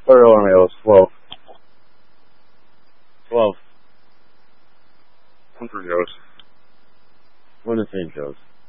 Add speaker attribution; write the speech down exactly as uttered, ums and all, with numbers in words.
Speaker 1: Or alarm was twelve.
Speaker 2: Twelve.
Speaker 1: One for Joe's.
Speaker 2: We're in the same shows.